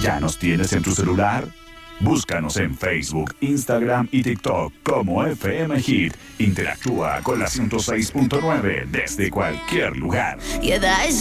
¿Ya nos tienes en tu celular? Búscanos en Facebook, Instagram y TikTok como FM Hit. Interactúa con la 106.9 desde cualquier lugar. Yeah, that is